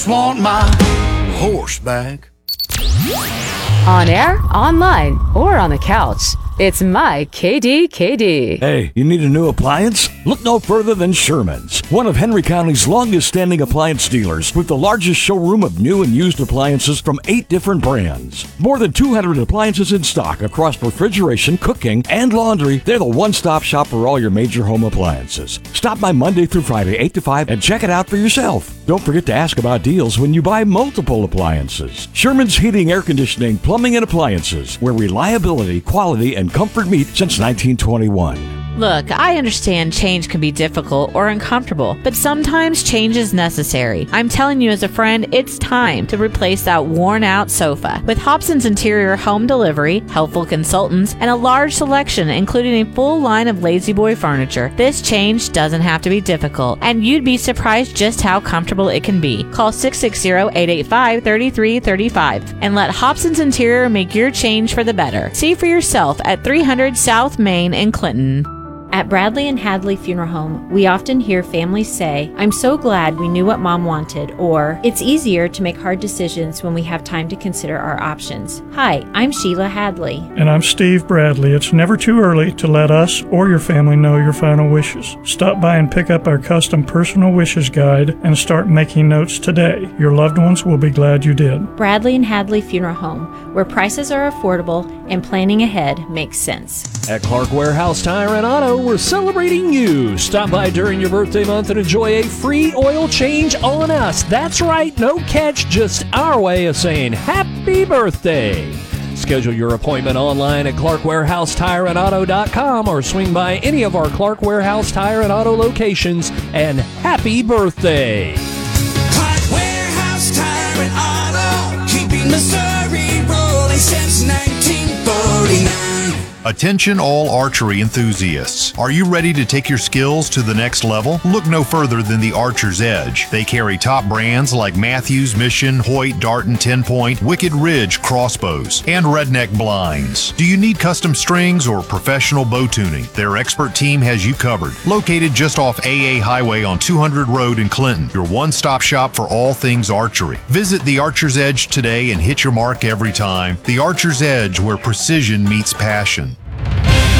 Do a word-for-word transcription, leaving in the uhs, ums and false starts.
just want my horse back. On air, online, or on the couch, it's my K D K D. Hey, you need a new appliance? Look no further than Sherman's, one of Henry County's longest-standing appliance dealers with the largest showroom of new and used appliances from eight different brands. More than two hundred appliances in stock across refrigeration, cooking, and laundry. They're the one-stop shop for all your major home appliances. Stop by Monday through Friday, eight to five, and check it out for yourself. Don't forget to ask about deals when you buy multiple appliances. Sherman's Heating, Air Conditioning, Plumbing, and Appliances, where reliability, quality, and comfort meet since nineteen twenty-one. Look, I understand change can be difficult or uncomfortable, but sometimes change is necessary. I'm telling you as a friend, it's time to replace that worn-out sofa. With Hobson's Interior Home Delivery, helpful consultants, and a large selection including a full line of Lazy Boy furniture, this change doesn't have to be difficult, and you'd be surprised just how comfortable it can be. Call six six zero, eight eight five, three three three five and let Hobson's Interior make your change for the better. See for yourself at three hundred South Main in Clinton. At Bradley and Hadley Funeral Home, we often hear families say, "I'm so glad we knew what Mom wanted," or "It's easier to make hard decisions when we have time to consider our options." Hi, I'm Sheila Hadley. And I'm Steve Bradley. It's never too early to let us or your family know your final wishes. Stop by and pick up our custom personal wishes guide and start making notes today. Your loved ones will be glad you did. Bradley and Hadley Funeral Home, where prices are affordable and planning ahead makes sense. At Clark Warehouse Tire and Auto, we're celebrating you. Stop by during your birthday month and enjoy a free oil change on us. That's right, no catch, just our way of saying happy birthday. Schedule your appointment online at clark warehouse tire and auto dot com or swing by any of our Clark Warehouse Tire and Auto locations, and happy birthday. Clark Warehouse Tire and Auto, keeping Missouri rolling since nineteen forty-nine. Attention all archery enthusiasts. Are you ready to take your skills to the next level? Look no further than the Archer's Edge. They carry top brands like Matthews, Mission, Hoyt, Darton, ten point, Wicked Ridge crossbows, and Redneck blinds. Do you need custom strings or professional bow tuning? Their expert team has you covered. Located just off A A Highway on two hundred Road in Clinton, your one-stop shop for all things archery. Visit the Archer's Edge today and hit your mark every time. The Archer's Edge, where precision meets passion.